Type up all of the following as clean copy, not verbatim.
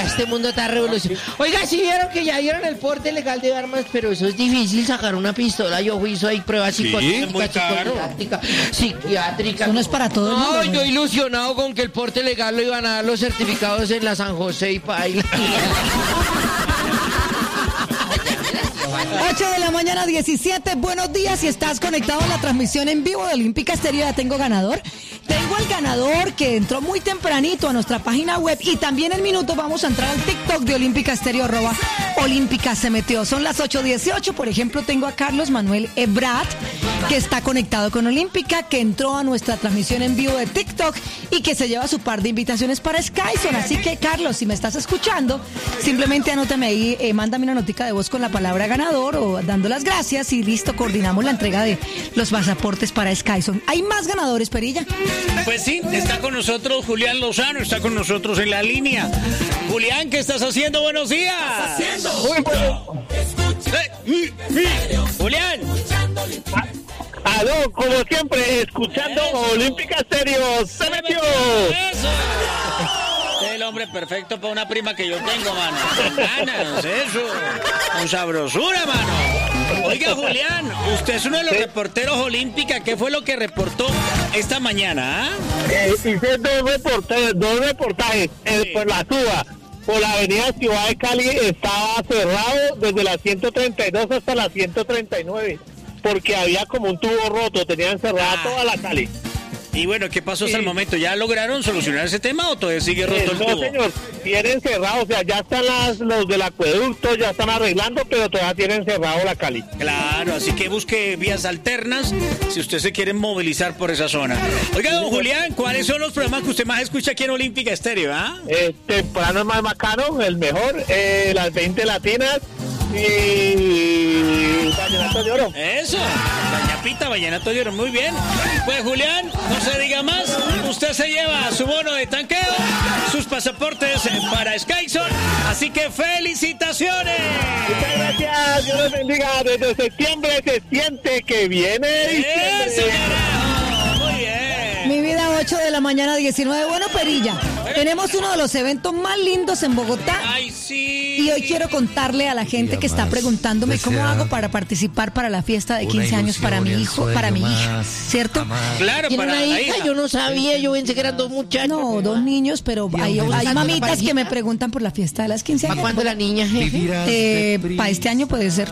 este mundo está revolucionado. Oiga, si vieron que ya dieron el porte legal de armas, pero eso es difícil sacar una pistola. Yo hizo ahí pruebas psiquiátricas. Eso no es para todo el mundo. No, yo ilusionado con que el porte legal lo iban a dar los certificados en la San José y Paila. 8 de la mañana, 17. Buenos días. Si estás conectado a la transmisión en vivo de Olímpica Estéreo, ya tengo ganador. Tengo el ganador que entró muy tempranito a nuestra página web y también en minutos vamos a entrar al TikTok de Olímpica Estéreo, @Olímpica se metió. Son las 8:18. Por ejemplo, tengo a Carlos Manuel Ebrat, que está conectado con Olímpica, que entró a nuestra transmisión en vivo de TikTok y que se lleva su par de invitaciones para Skyson. Así que, Carlos, si me estás escuchando, simplemente anótame ahí, mándame una notica de voz con la palabra ganador o dando las gracias y listo, coordinamos la entrega de los pasaportes para Skyson. ¿Hay más ganadores, Perilla? Pues sí, está con nosotros Julián Lozano, está con nosotros en la línea. Julián, ¿qué estás haciendo? Buenos días. Muy bueno. Julián. Aló, como siempre, escuchando Olímpica Estéreo, se metió. Eso. Es el hombre perfecto para una prima que yo tengo, mano. Con ganas, eso. Con sabrosura, mano. Oiga, Julián, usted es uno de los reporteros Olímpica. ¿Qué fue lo que reportó esta mañana? Hice dos reportajes por la Suba. Por la avenida Ciudad de Cali estaba cerrado desde la 132 hasta la 139. Porque había como un tubo roto, tenían cerrada toda la Cali. Y bueno, ¿qué pasó hasta el momento? ¿Ya lograron solucionar ese tema o todavía sigue roto el tubo? No, señor, tienen cerrado, o sea, ya están los del acueducto, ya están arreglando, pero todavía tienen cerrado la Cali. Claro, así que busque vías alternas si usted se quiere movilizar por esa zona. Oiga, don Julián, ¿cuáles son los programas que usted más escucha aquí en Olímpica Estéreo? Temprano es más bacano, el mejor, las 20 latinas y Vallenato de Oro. Eso, Doña Pita, Vallenato de Oro, muy bien. Pues Julián, no se diga más, usted se lleva su bono de tanqueo, sus pasaportes para Skyson, así que felicitaciones. Muchas gracias, Dios los bendiga. Desde septiembre se siente que viene diciembre. Muy bien. Mi vida, 8 de la mañana, 19. Bueno, Perilla, tenemos uno de los eventos más lindos en Bogotá. Ay, sí. Y hoy quiero contarle a la gente que está preguntándome cómo hago para participar para la fiesta de 15 años para mi hijo, para mi hija, ¿cierto? Claro, ¿Tiene para una la hija? hija. Yo no sabía, yo pensé que eran dos muchachos. No, dos niños, pero hay mamitas que me preguntan por la fiesta de las 15 ¿Para años. cuándo la niña, jefe? Para este año puede ser.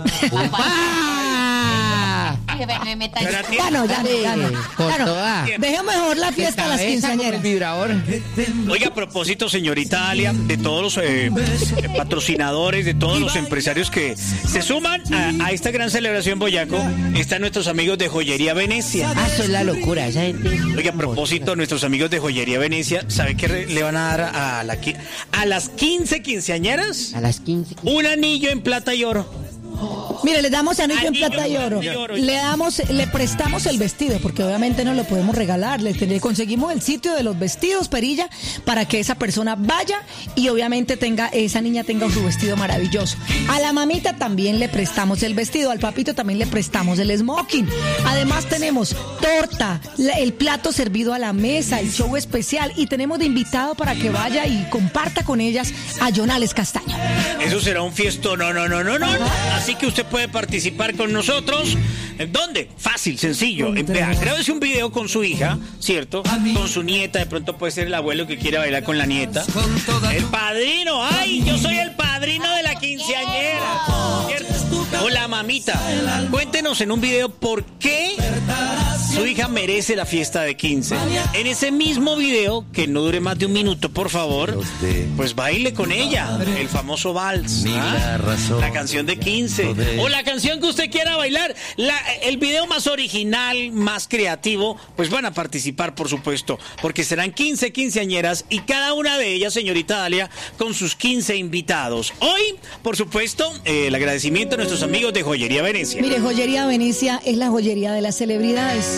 Bueno, ya no. Deje mejor la fiesta a las quinceañeras. Oiga, a propósito, señorita Alia, de todos los patrocinadores, de todos los empresarios que se suman a esta gran celebración Boyaco, están nuestros amigos de Joyería Venecia. Ah, eso es la locura, esa gente. Oiga, a propósito, nuestros amigos de Joyería Venecia, ¿sabe qué le van a dar a las 15 quinceañeras? A las 15. Un anillo en plata y oro. Mire, le damos anillo en plata y oro. Le prestamos el vestido, porque obviamente no lo podemos regalar. Le conseguimos el sitio de los vestidos, Perilla, para que esa persona vaya y obviamente esa niña tenga su vestido maravilloso. A la mamita también le prestamos el vestido, al papito también le prestamos el smoking. Además tenemos torta, el plato servido a la mesa, el show especial y tenemos de invitado para que vaya y comparta con ellas a Jonales Castaño. Eso será un fiestón, no. Así que usted puede participar con nosotros. ¿Dónde? Fácil, sencillo. Grábese un video con su hija, ¿cierto? Con su nieta, de pronto puede ser el abuelo que quiera bailar con la nieta. El padrino, ¡ay! Yo soy el padrino de la quinceañera, ¿cierto? O la mamita. Cuéntenos en un video por qué su hija merece la fiesta de 15. En ese mismo video, que no dure más de un minuto, por favor, pues baile con ella. El famoso vals, la canción de 15. O la canción que usted quiera bailar. El video más original, más creativo, pues van a participar, por supuesto, porque serán 15 quinceañeras y cada una de ellas, señorita Dalia, con sus 15 invitados. Hoy, por supuesto, el agradecimiento a nuestros amigos de Joyería Venecia. Mire, Joyería Venecia es la joyería de las celebridades.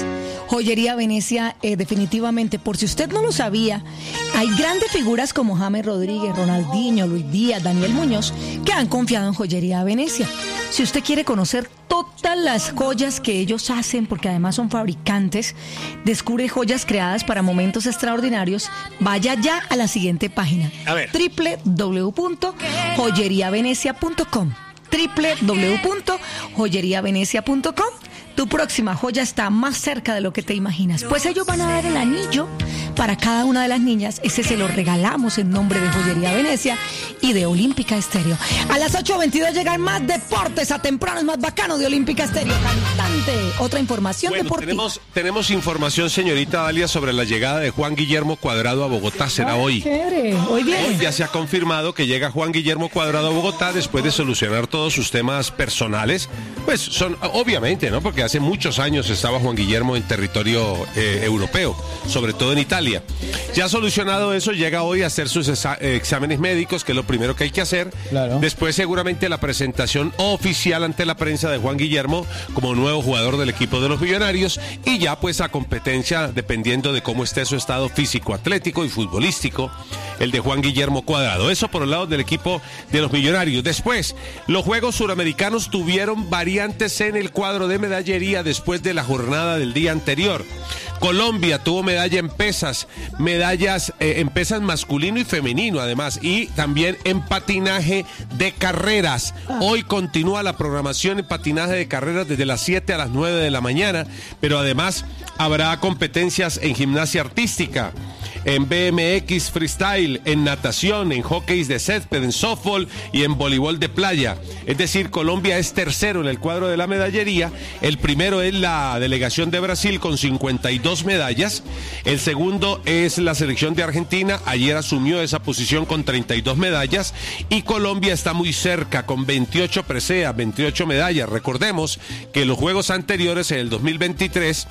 Joyería Venecia, definitivamente, por si usted no lo sabía, hay grandes figuras como James Rodríguez, Ronaldinho, Luis Díaz, Daniel Muñoz, que han confiado en Joyería Venecia. Si usted quiere conocer todas las joyas que ellos hacen, porque además son fabricantes, descubre joyas creadas para momentos extraordinarios, vaya ya a la siguiente página, www.joyeriavenecia.com, www.joyeriavenecia.com. Tu próxima joya está más cerca de lo que te imaginas. Pues ellos van a dar el anillo para cada una de las niñas. Ese se lo regalamos en nombre de Joyería Venecia y de Olímpica Estéreo. A las 8:22 llegan más deportes a temprano, es más bacano de Olímpica Estéreo. Cantante, otra información deportiva. Tenemos información, señorita Dalia, sobre la llegada de Juan Guillermo Cuadrado a Bogotá. Será hoy. Chévere. Hoy viene. Hoy ya se ha confirmado que llega Juan Guillermo Cuadrado a Bogotá después de solucionar todos sus temas personales. Pues son, obviamente, ¿no? Porque hace muchos años estaba Juan Guillermo en territorio europeo, sobre todo en Italia. Ya solucionado eso, llega hoy a hacer sus exámenes médicos, que es lo primero que hay que hacer. Claro. Después seguramente la presentación oficial ante la prensa de Juan Guillermo como nuevo jugador del equipo de los Millonarios, y ya pues a competencia dependiendo de cómo esté su estado físico, atlético y futbolístico, el de Juan Guillermo Cuadrado. Eso por el lado del equipo de los Millonarios. Después, los Juegos Suramericanos tuvieron variantes en el cuadro de medallería después de la jornada del día anterior. Colombia tuvo medalla en pesas, medallas en pesas masculino y femenino además, y también en patinaje de carreras. Hoy continúa la programación en patinaje de carreras desde las 7 a las 9 de la mañana, pero además habrá competencias en gimnasia artística, en BMX freestyle, en natación, en hockey de césped, en softball y en voleibol de playa. Es decir, Colombia es tercero en el cuadro de la medallería. El primero es la delegación de Brasil con 52 medallas. El segundo es la selección de Argentina. Ayer asumió esa posición con 32 medallas. Y Colombia está muy cerca con 28 preseas, 28 medallas. Recordemos que los Juegos anteriores, en el 2022,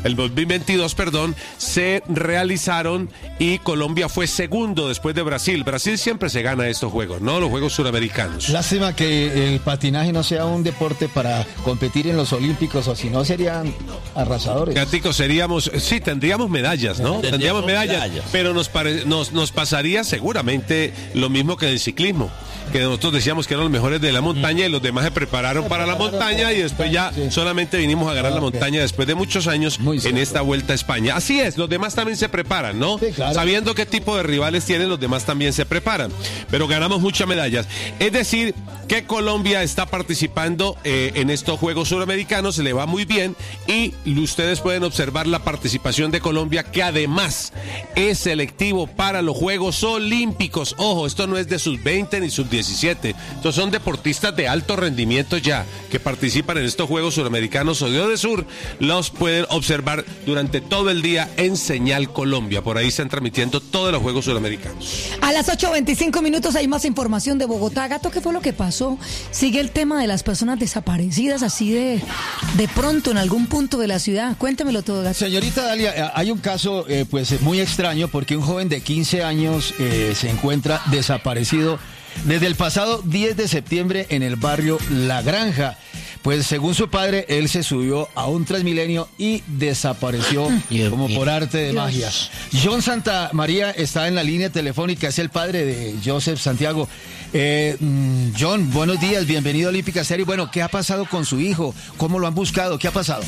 se realizaron y Colombia fue segundo después de Brasil. Brasil siempre se gana estos juegos, ¿no? Los Juegos Suramericanos. Lástima que el patinaje no sea un deporte para competir en los Olímpicos, o si no serían arrasadores. Gaticos, tendríamos medallas, ¿no? Tendríamos medallas, pero nos pasaría seguramente lo mismo que del ciclismo, que nosotros decíamos que eran los mejores de la montaña y los demás se prepararon para la montaña y después ya solamente vinimos a ganar la montaña después de muchos años en esta Vuelta a España. Así es, los demás también se preparan, ¿no? Sí, claro. Sabiendo qué tipo de rivales tienen, los demás también se preparan, pero ganamos muchas medallas. Es decir, que Colombia está participando en estos Juegos Suramericanos, le va muy bien, y ustedes pueden observar la participación de Colombia, que además es selectivo para los Juegos Olímpicos. Ojo, esto no es de sub-20 ni sub-17, estos son deportistas de alto rendimiento ya, que participan en estos Juegos Suramericanos o de Odesur. Los pueden observar durante todo el día en Señal Colombia. Por ahí están transmitiendo todos los Juegos Suramericanos. A las 8:25 hay más información de Bogotá. Gato, ¿qué fue lo que pasó? Sigue el tema de las personas desaparecidas así de pronto en algún punto de la ciudad. Cuéntemelo todo, Gato. Señorita Dalia, hay un caso pues muy extraño, porque un joven de 15 años se encuentra desaparecido desde el pasado 10 de septiembre en el barrio La Granja. Pues según su padre, él se subió a un Transmilenio y desapareció como por arte de magia. John Santa María está en la línea telefónica, es el padre de Joseph Santiago. John, buenos días, bienvenido a Olímpica Estéreo. Bueno, ¿qué ha pasado con su hijo? ¿Cómo lo han buscado? ¿Qué ha pasado?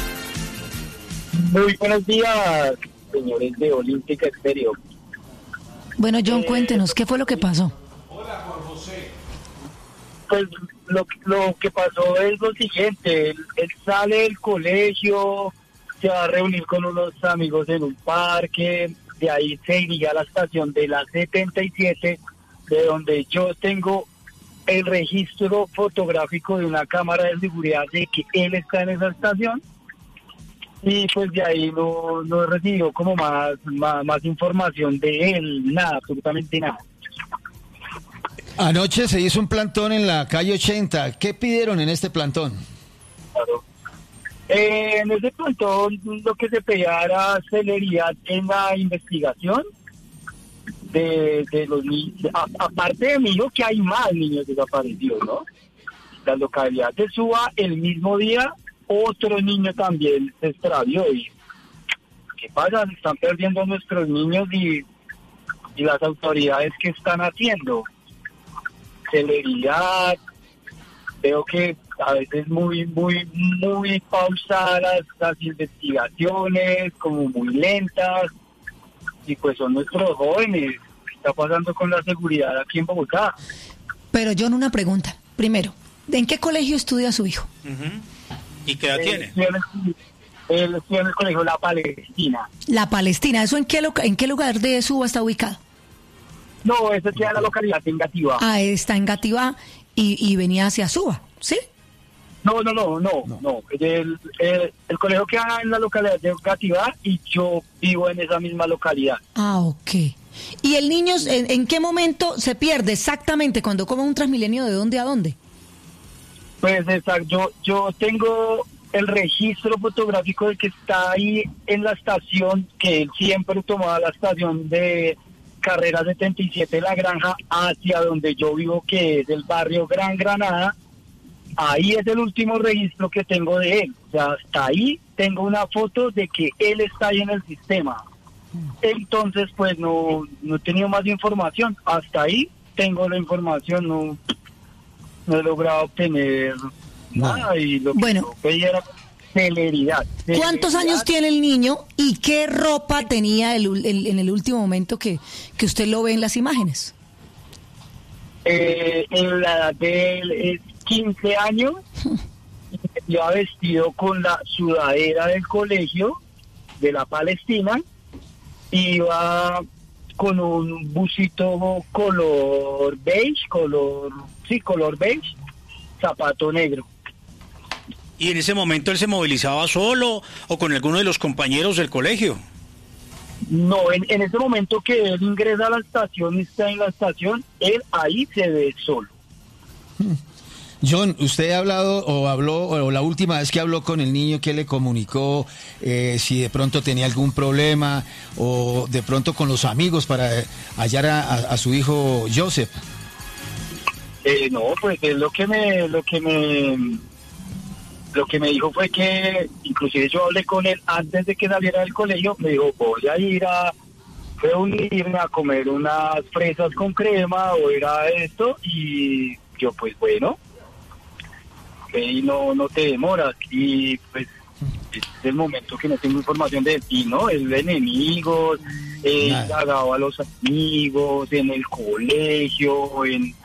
Muy buenos días, señores de Olímpica Estéreo. Bueno, John, cuéntenos, ¿qué fue lo que pasó? Pues lo que pasó es lo siguiente, él sale del colegio, se va a reunir con unos amigos en un parque, de ahí se dirige a la estación de la 77, de donde yo tengo el registro fotográfico de una cámara de seguridad de que él está en esa estación, y pues de ahí no he recibido como más información de él, nada, absolutamente nada. Anoche se hizo un plantón en la calle 80. ¿Qué pidieron en este plantón? Claro. En ese plantón lo que se pedía era celeridad en la investigación de los niños. Aparte de mi hijo, que hay más niños desaparecidos, ¿no? La localidad de Suba, el mismo día, otro niño también se extravió. Y ¿qué pasa? Se están perdiendo nuestros niños y las autoridades que están haciendo. Celeridad, veo que a veces muy pausadas las investigaciones, como muy lentas, y pues son nuestros jóvenes. ¿Qué está pasando con la seguridad aquí en Bogotá? Pero John, una pregunta. Primero, ¿en qué colegio estudia su hijo? ¿Y qué edad tiene? Él estudia en el colegio La Palestina. La Palestina, ¿eso en qué lugar de Suba está ubicado? No, eso queda en la localidad de Engativá. Ah, está en Gativá y venía hacia Suba, ¿sí? No. El colegio queda en la localidad de Gativá y yo vivo en esa misma localidad. Ah, ok. ¿Y el niño en qué momento se pierde exactamente cuando come un Transmilenio? ¿De dónde a dónde? Pues exacto, yo tengo el registro fotográfico de que está ahí en la estación, que él siempre tomaba la estación de Carrera 77 de La Granja hacia donde yo vivo, que es el barrio Gran Granada. Ahí es el último registro que tengo de él. O sea, hasta ahí tengo una foto de que él está ahí en el sistema. Entonces, pues no he tenido más información. Hasta ahí tengo la información, no he logrado obtener nada. Y lo que yo pedía era celeridad. ¿Cuántos años tiene el niño y qué ropa tenía en el último momento que usted lo ve en las imágenes? En la edad de él es 15 años. Iba vestido con la sudadera del colegio de La Palestina. Iba con un busito color beige, zapato negro. ¿Y en ese momento él se movilizaba solo o con alguno de los compañeros del colegio? No, en ese momento que él ingresa a la estación, está en la estación, él ahí se ve solo. John, ¿usted ha hablado o la última vez que habló con el niño, qué le comunicó? Si de pronto tenía algún problema o de pronto con los amigos para hallar a su hijo Joseph. No, pues él lo que me dijo fue que, inclusive yo hablé con él antes de que saliera del colegio, me dijo, voy a ir a reunirme a comer unas fresas con crema o era esto, y yo pues bueno, y no te demoras, y pues es el momento que no tengo información de él, y no, él de enemigos, cagaba a los amigos, en el colegio, en